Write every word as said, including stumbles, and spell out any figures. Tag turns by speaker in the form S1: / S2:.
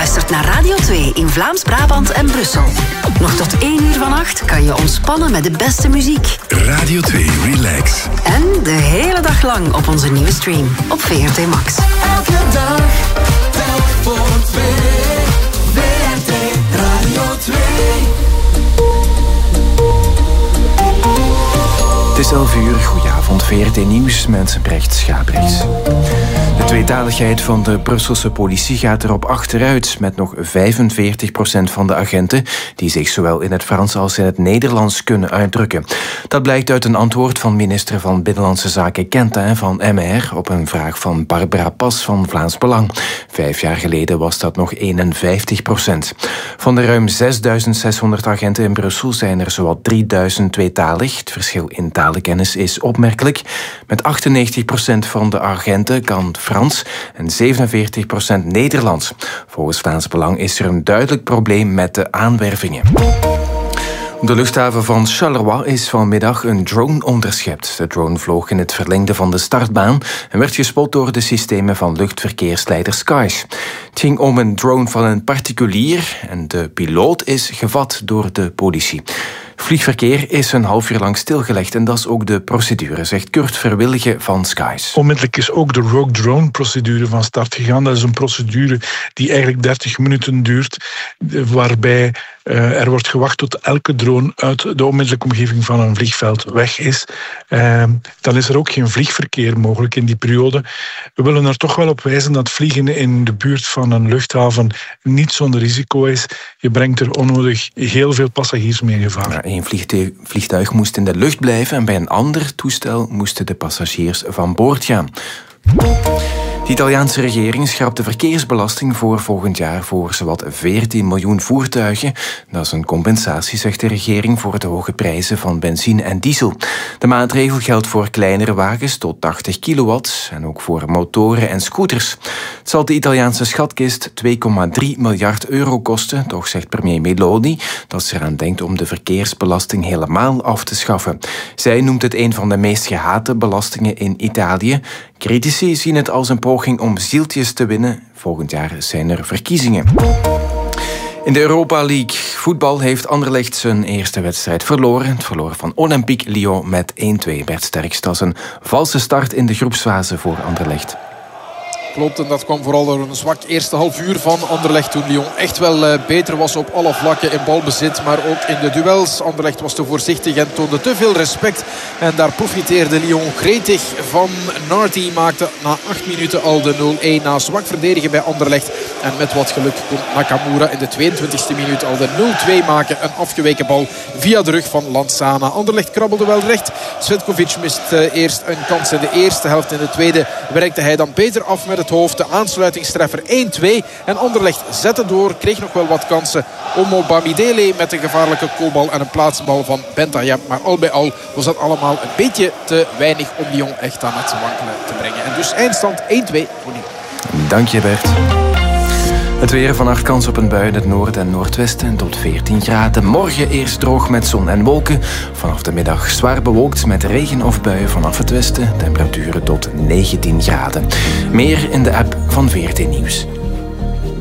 S1: luistert naar Radio twee in Vlaams-Brabant en Brussel. Nog tot één uur vannacht kan je ontspannen met de beste muziek.
S2: Radio twee Relax.
S1: En de hele dag lang op onze nieuwe stream op V R T Max.
S3: Elke dag, telk voor twee. V R T Radio twee.
S4: Het is elf uur, goedenavond, V R T Nieuws met Brecht Schaprechts. De tweetaligheid van de Brusselse politie gaat erop achteruit, met nog vijfenveertig procent van de agenten die zich zowel in het Frans als in het Nederlands kunnen uitdrukken. Dat blijkt uit een antwoord van minister van Binnenlandse Zaken Quentin van M R op een vraag van Barbara Pas van Vlaams Belang. Vijf jaar geleden was dat nog eenenvijftig procent. Van de ruim zesduizend zeshonderd agenten in Brussel zijn er zowat drieduizend tweetalig. Het verschil in talenkennis is opmerkelijk. Met achtennegentig procent van de agenten kan Frans en zevenenveertig procent Nederlands. Volgens Vlaams Belang is er een duidelijk probleem met de aanwervingen. Op de luchthaven van Charleroi is vanmiddag een drone onderschept. De drone vloog in het verlengde van de startbaan en werd gespot door de systemen van luchtverkeersleider Skies. Het ging om een drone van een particulier en de piloot is gevat door de politie. Vliegverkeer is een half uur lang stilgelegd en dat is ook de procedure, zegt Kurt Verwillige van Skies.
S5: Onmiddellijk is ook de Rogue Drone-procedure van start gegaan. Dat is een procedure die eigenlijk dertig minuten duurt, waarbij uh, er wordt gewacht tot elke drone uit de onmiddellijke omgeving van een vliegveld weg is. Uh, dan is er ook geen vliegverkeer mogelijk in die periode. We willen er toch wel op wijzen dat vliegen in de buurt van een luchthaven niet zonder risico is. Je brengt er onnodig heel veel passagiers mee in gevaar.
S4: Ja, Eén vliegtuig, vliegtuig moest in de lucht blijven en bij een ander toestel moesten de passagiers van boord gaan. De Italiaanse regering schrapt de verkeersbelasting voor volgend jaar voor zowat veertien miljoen voertuigen. Dat is een compensatie, zegt de regering, voor de hoge prijzen van benzine en diesel. De maatregel geldt voor kleinere wagens tot tachtig kilowatt en ook voor motoren en scooters. Het zal de Italiaanse schatkist twee komma drie miljard euro kosten, toch zegt premier Meloni dat ze eraan denkt om de verkeersbelasting helemaal af te schaffen. Zij noemt het een van de meest gehate belastingen in Italië. Critici zien het als een poging om zieltjes te winnen. Volgend jaar zijn er verkiezingen. In de Europa League voetbal heeft Anderlecht zijn eerste wedstrijd verloren. Het verloren van Olympique Lyon met één twee. Bert Sterks, dat is een valse start in de groepsfase voor Anderlecht.
S6: Klopt, en dat kwam vooral door een zwak eerste half uur van Anderlecht toen Lyon echt wel uh, beter was op alle vlakken in balbezit, maar ook in de duels. Anderlecht was te voorzichtig en toonde te veel respect. En daar profiteerde Lyon gretig van. Nardi maakte na acht minuten al de nul één na zwak verdedigen bij Anderlecht. En met wat geluk kon Nakamura in de tweeëntwintigste minuut al de nul twee maken. Een afgeweken bal via de rug van Lanzana. Anderlecht krabbelde wel recht. Svetkovic mist uh, eerst een kans in de eerste helft. In de tweede werkte hij dan beter af met het hoofd. De aansluitingstreffer één twee. En Anderlecht zette door. Kreeg nog wel wat kansen. Omo Bamidele met een gevaarlijke kopbal en een plaatsbal van Bentayeb. Maar al bij al was dat allemaal een beetje te weinig om Lyon echt aan het wankelen te brengen. En dus eindstand één twee voor Lyon.
S4: Dank je, Bert. Het weer: vannacht kans op een bui in het noorden en noordwesten tot veertien graden. Morgen eerst droog met zon en wolken. Vanaf de middag zwaar bewolkt met regen of buien vanaf het westen. Temperaturen tot negentien graden. Meer in de app van V R T Nieuws.